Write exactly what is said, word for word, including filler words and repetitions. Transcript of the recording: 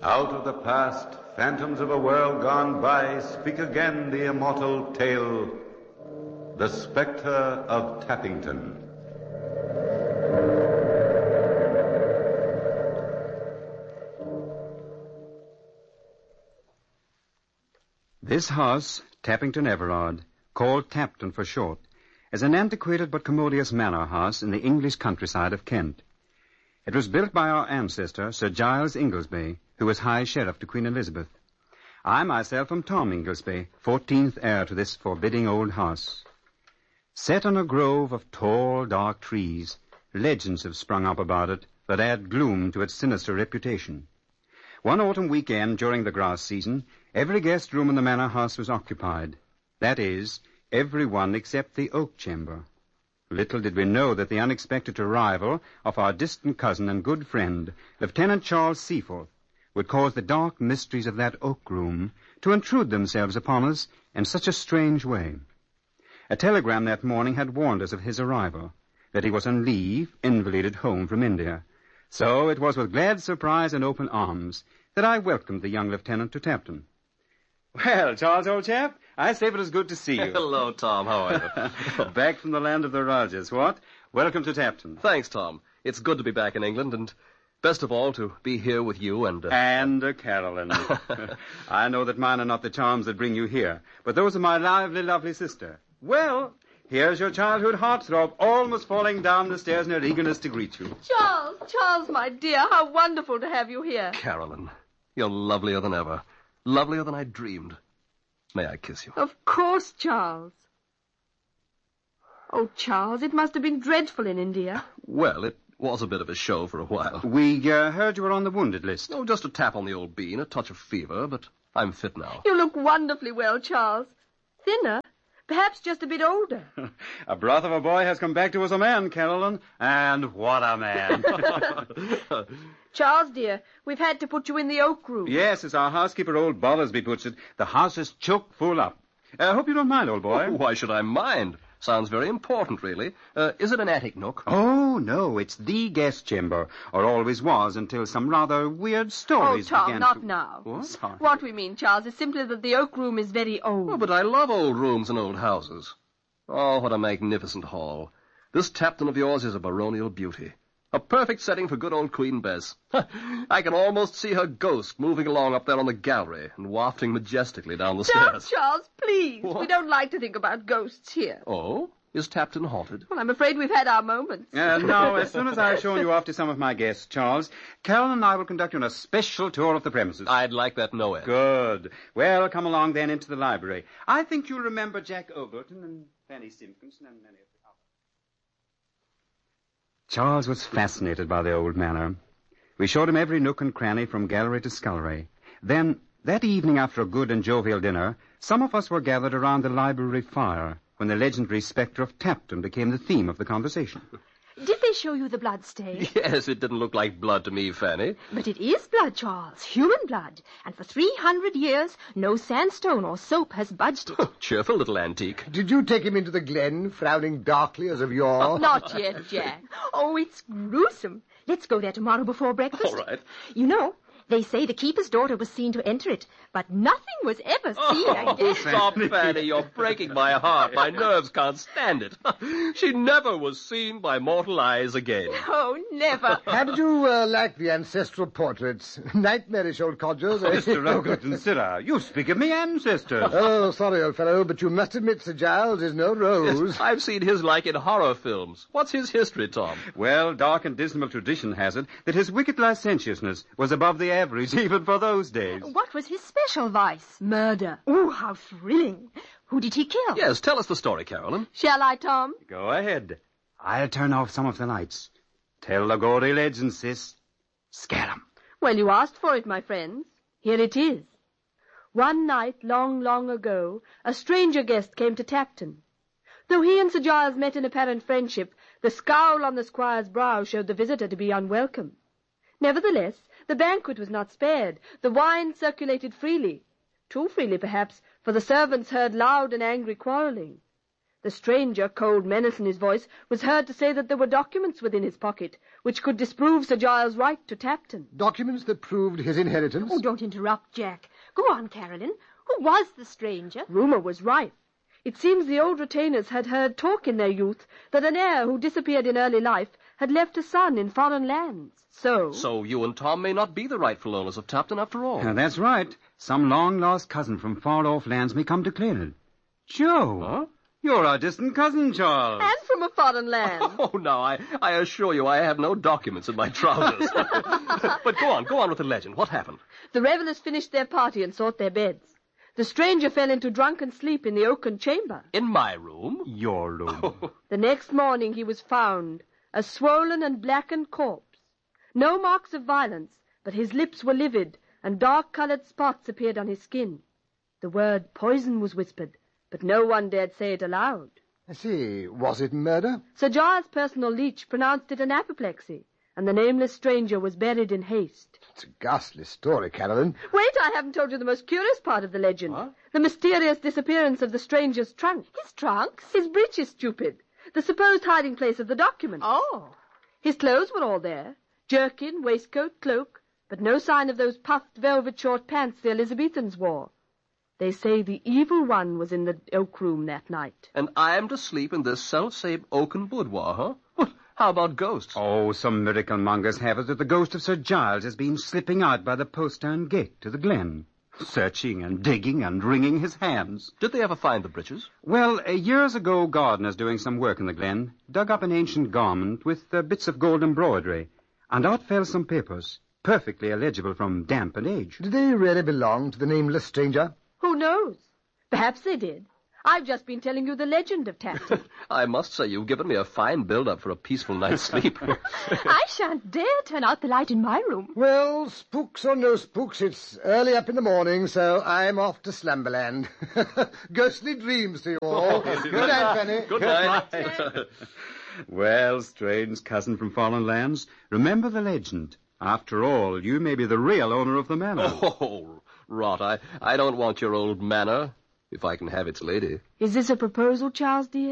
Out of the past, phantoms of a world gone by, speak again the immortal tale, The Spectre of Tappington. This house, Tappington Everard, called Tapton for short, is an antiquated but commodious manor house in the English countryside of Kent. It was built by our ancestor, Sir Giles Inglesby, who was High Sheriff to Queen Elizabeth. I myself am Tom Inglesby, fourteenth heir to this forbidding old house. Set on a grove of tall, dark trees, legends have sprung up about it that add gloom to its sinister reputation. One autumn weekend during the grass season, every guest room in the manor house was occupied. That is, every one except the oak chamber. Little did we know that the unexpected arrival of our distant cousin and good friend, Lieutenant Charles Seaforth, would cause the dark mysteries of that oak room to intrude themselves upon us in such a strange way. A telegram that morning had warned us of his arrival, that he was on leave, invalided home from India. So it was with glad surprise and open arms that I welcomed the young lieutenant to Tapton. Well, Charles, old chap, I say it is good to see you. Hello, Tom. How are you? Back from the land of the Rajahs, what? Welcome to Tapton. Thanks, Tom. It's good to be back in England, and best of all, to be here with you and... Uh... And uh, Carolyn. I know that mine are not the charms that bring you here, but those of my lively, lovely sister. Well, here's your childhood heartthrob almost falling down the stairs in her eagerness to greet you. Charles, Charles, my dear, how wonderful to have you here. Carolyn, you're lovelier than ever. Lovelier than I dreamed. May I kiss you? Of course, Charles. Oh, Charles, it must have been dreadful in India. Well, it was a bit of a show for a while. We uh, heard you were on the wounded list. Oh, just a tap on the old bean, a touch of fever, but I'm fit now. You look wonderfully well, Charles. Thinner, perhaps just a bit older. A broth of a boy has come back to us a man, Carolyn. And what a man. Charles, dear, we've had to put you in the oak room. Yes, as our housekeeper, old Bollersby, puts it, the house is choke full up. I uh, hope you don't mind, old boy. Oh, why should I mind? Sounds very important, really. Uh, is it an attic nook? Oh, no, it's the guest chamber, or always was until some rather weird stories began Oh, Tom, began not to... now. What? Sorry. What we mean, Charles, is simply that the oak room is very old. Oh, but I love old rooms and old houses. Oh, what a magnificent hall. This Tapton of yours is a baronial beauty. A perfect setting for good old Queen Bess. I can almost see her ghost moving along up there on the gallery and wafting majestically down the Don't, stairs. Charles, please. What? We don't like to think about ghosts here. Oh? Is Tapton haunted? Well, I'm afraid we've had our moments. Uh, now, as soon as I've shown you off to some of my guests, Charles, Carolyn and I will conduct you on a special tour of the premises. I'd like that no end. Good. Well, come along then into the library. I think you'll remember Jack Ogleton and Fanny Simpkinson and many of the others. Charles was fascinated by the old manor. We showed him every nook and cranny from gallery to scullery. Then, that evening after a good and jovial dinner, some of us were gathered around the library fire when the legendary spectre of Tapton became the theme of the conversation. Did they show you the blood stain? Yes, it didn't look like blood to me, Fanny. But it is blood, Charles, human blood. And for three hundred years, no sandstone or soap has budged it. Cheerful little antique. Did you take him into the glen, frowning darkly as of yore? Not yet, Jack. Oh, it's gruesome. Let's go there tomorrow before breakfast. All right. You know, they say the keeper's daughter was seen to enter it, but nothing was ever seen Oh, again. stop, Fanny. You're breaking my heart. My nerves can't stand it. She never was seen by mortal eyes again. Oh, never. How did you uh, like the ancestral portraits? Nightmarish old codgers, eh? Mister Ogleton, sirrah, you speak of me ancestors. Oh, sorry, old fellow, but you must admit Sir Giles is no rose. Yes, I've seen his like in horror films. What's his history, Tom? Well, dark and dismal tradition has it that his wicked licentiousness was above the average even for those days. What was his special vice? Murder. Oh, how thrilling. Who did he kill? Yes, tell us the story, Carolyn. Shall I, Tom? Go ahead. I'll turn off some of the lights. Tell the gaudy legend, sis. Scare 'em. Well, you asked for it, my friends. Here it is. One night, long, long ago, a stranger guest came to Tapton. Though he and Sir Giles met in apparent friendship, the scowl on the squire's brow showed the visitor to be unwelcome. Nevertheless, the banquet was not spared. The wine circulated freely. Too freely, perhaps, for the servants heard loud and angry quarrelling. The The stranger, cold menace in his voice, was heard to say that there were documents within his pocket which could disprove Sir Giles' right to Tapton. Documents that proved his inheritance? Oh, don't interrupt, Jack. Go on, Carolyn. Who was the stranger? Rumour was rife. It seems the old retainers had heard talk in their youth that an heir who disappeared in early life had left a son in foreign lands. So... So you and Tom may not be the rightful owners of Tapton after all. Uh, that's right. Some long-lost cousin from far-off lands may come to claim it. Joe! Huh? You're our distant cousin, Charles. And from a foreign land. Oh, no, I, I assure you I have no documents in my trousers. But go on, go on with the legend. What happened? The revellers finished their party and sought their beds. The stranger fell into drunken sleep in the oaken chamber. In my room? Your room. The next morning he was found, a swollen and blackened corpse. No marks of violence, but his lips were livid, and dark-coloured spots appeared on his skin. The word poison was whispered, but no one dared say it aloud. I see. Was it murder? Sir Giles' personal leech pronounced it an apoplexy, and the nameless stranger was buried in haste. It's a ghastly story, Carolyn. Wait, I haven't told you the most curious part of the legend. What? The mysterious disappearance of the stranger's trunk. His trunks? His breeches, stupid. The supposed hiding place of the document. Oh. His clothes were all there. Jerkin, waistcoat, cloak, but no sign of those puffed velvet short pants the Elizabethans wore. They say the evil one was in the oak room that night. And I am to sleep in this self-same oaken boudoir, huh? Well, how about ghosts? Oh, some miracle mongers have it that the ghost of Sir Giles has been slipping out by the postern gate to the glen, searching and digging and wringing his hands. Did they ever find the breeches? Well, uh, years ago, gardeners doing some work in the glen dug up an ancient garment with uh, bits of gold embroidery, and out fell some papers, perfectly illegible from damp and age. Did they really belong to the nameless stranger? Who knows? Perhaps they did. I've just been telling you the legend of Tapton. I must say you've given me a fine build-up for a peaceful night's sleep. I shan't dare turn out the light in my room. Well, spooks or no spooks, it's early up in the morning, so I'm off to Slumberland. Ghostly dreams to you all. Good night, Fanny. Good night. Well, strange cousin from foreign lands, remember the legend. After all, you may be the real owner of the manor. Oh, rot. I, I don't want your old manor, if I can have its lady. Is this a proposal, Charles, dear?